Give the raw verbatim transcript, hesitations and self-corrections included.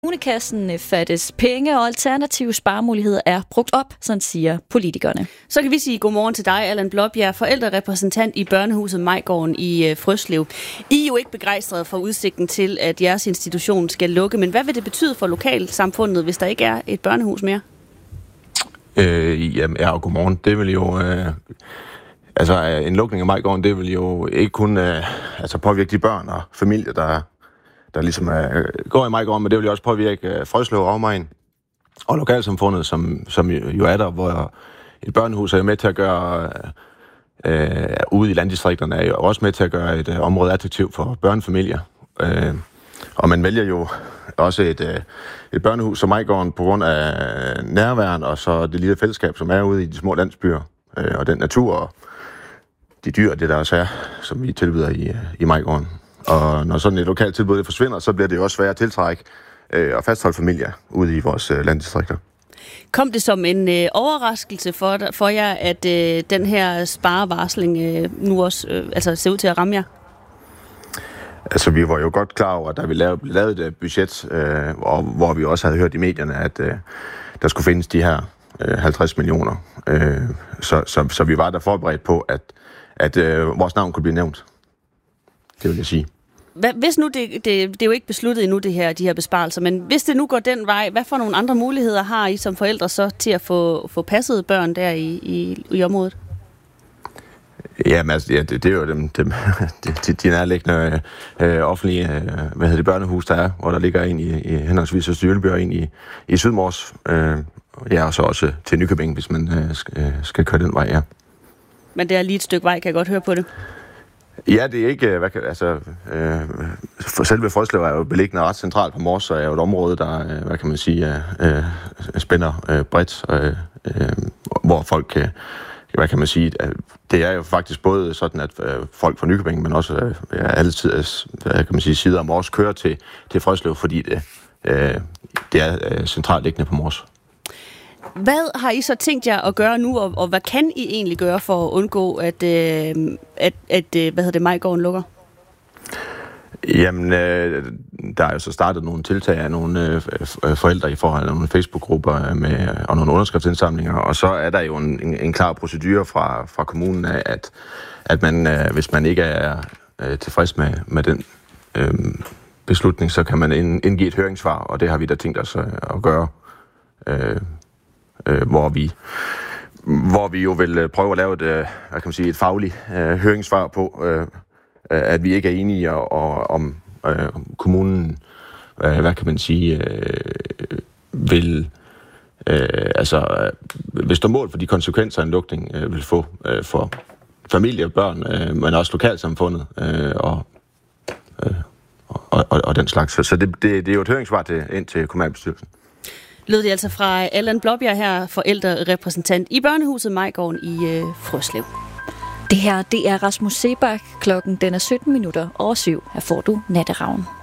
Kommunekassen fattes penge, og alternative sparemuligheder er brugt op, sådan siger politikerne. Så kan vi sige godmorgen til dig, Allan Blåbjerg, forældrerepræsentant i børnehuset Majgården i Frøslev. I er jo ikke begejstrede for udsigten til, at jeres institution skal lukke, men hvad vil det betyde for lokalsamfundet, hvis der ikke er et børnehus mere? Øh, jamen, ja, og godmorgen. Det vil jo... Øh, altså, en lukning af Majgården, det vil jo ikke kun øh, altså påvirke de børn og familier, der der ligesom øh, går i Majgården, men det vil jo også påvirke øh, Frøslev og omegn og lokalsamfundet, som, som jo er der, hvor et børnehus er med til at gøre øh, ude i landdistrikterne, er jo også med til at gøre et øh, område attraktivt for børnefamilier. Øh, og man vælger jo også et, øh, et børnehus som Majgården på grund af nærværen, og så det lille fællesskab, som er ude i de små landsbyer, øh, og den natur og de dyr, det der også er, som vi tilbyder i, i Majgården. Og når sådan et lokalt tilbud det forsvinder, så bliver det jo også svært at tiltrække øh, og fastholde familier ude i vores øh, landdistrikter. Kom det som en øh, overraskelse for, for jer, at øh, den her sparevarsling øh, nu også øh, altså ser ud til at ramme jer? Altså, vi var jo godt klar over, at der vi lavede, lavede et budget, øh, og, hvor vi også havde hørt i medierne, at øh, der skulle findes de her øh, halvtreds millioner. Øh, så, så, så vi var der forberedt på, at, at øh, vores navn kunne blive nævnt. Det vil jeg sige. Hvad, hvis nu det, det, det er jo ikke besluttet endnu, det her, de her besparelser, men hvis det nu går den vej, hvad for nogle andre muligheder har I som forældre så til at få, få passet børn der i, i, i området? Jamen altså, ja, det, det er jo dem, dem, de, de nærliggende øh, offentlige øh, hvad hedder det, børnehus, der er, hvor der ligger en i, i henholdsvis Østjylby og en i, i Sydmors. Øh, ja, og så også til Nykøbing, hvis man øh, skal, skal køre den vej, ja. Men det er lige et stykke vej, kan jeg godt høre på det. Ja, det er ikke, hvad kan, altså, øh, for selve Frøslev er jo beliggende ret centralt på Mors, så er jo et område, der, øh, hvad kan man sige, øh, spænder øh, bredt, øh, øh, hvor folk kan, hvad kan man sige, det er jo faktisk både sådan, at øh, folk fra Nykøbing, men også øh, alle tider, hvad kan man sige, sider af Mors kører til, til Frøslev, fordi det, øh, det er øh, centralt liggende på Mors. Hvad har I så tænkt jer at gøre nu, og, og hvad kan I egentlig gøre for at undgå, at, øh, at, at hvad hedder det, Majgården lukker? Jamen, øh, der er jo så startet nogle tiltag af nogle øh, forældre i forhold til nogle Facebook-grupper med, og nogle underskriftsindsamlinger, og så er der jo en, en, en klar procedure fra, fra kommunen af, at, at man, øh, hvis man ikke er øh, tilfreds med, med den øh, beslutning, så kan man indgive et høringssvar, og det har vi da tænkt os øh, at gøre. Øh, Øh, hvor vi hvor vi jo vil prøve at lave et, hvad kan man sige, et fagligt øh, høringssvar på, øh, at vi ikke er enige og, og, om øh, kommunen, øh, hvad kan man sige, øh, vil øh, altså vil stå mål for de konsekvenser, en lukning øh, vil få øh, for familie og børn, øh, men også lokalsamfundet øh, og, øh, og, og, og den slags. Så det, det, det er jo et høringssvar til, ind til kommunalbestyrelsen. Lød det altså fra Allan Blåbjerg her, forældrerepræsentant i børnehuset Majgården i øh, Frøslev. Det her, det er Rasmus Sebak. Klokken den er sytten minutter over syv. Her får du Natteravn.